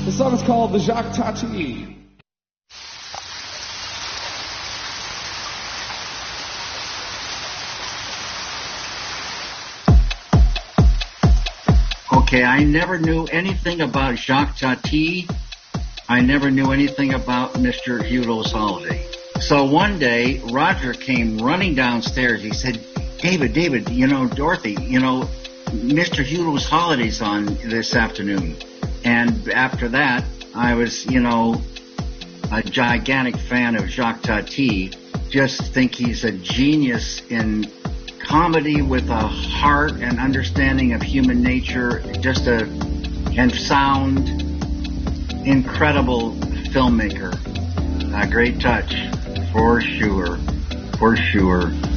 The song is called the Jacques Tati. Okay, I never knew anything about Jacques Tati. I never knew anything about Mr. Hewlow's Holiday. So one day, Roger came running downstairs. He said, David, Dorothy, Mr. Hewlow's Holiday's on this afternoon. And after that, I was, a gigantic fan of Jacques Tati. Just think he's a genius in comedy with a heart and understanding of human nature, and sound, incredible filmmaker. A great touch, for sure.